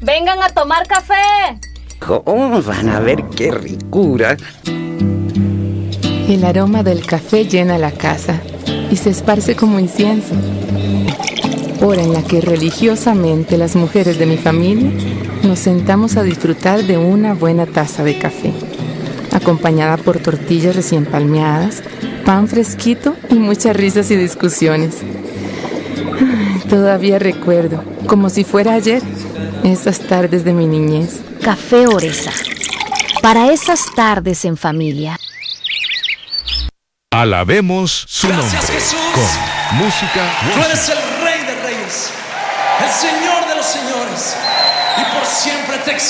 Vengan a tomar café. Oh, van a ver qué ricura. El aroma del café llena la casa y se esparce como incienso. Hora en la que religiosamente las mujeres de mi familia nos sentamos a disfrutar de una buena taza de café, acompañada por tortillas recién palmeadas, pan fresquito y muchas risas y discusiones. Todavía recuerdo, como si fuera ayer, esas tardes de mi niñez. Café Oresa, para esas tardes en familia. Alabemos su nombre. Gracias, Jesús. Con música. Tú eres el Rey de Reyes, el Señor de los señores, y por siempre te exaltaré.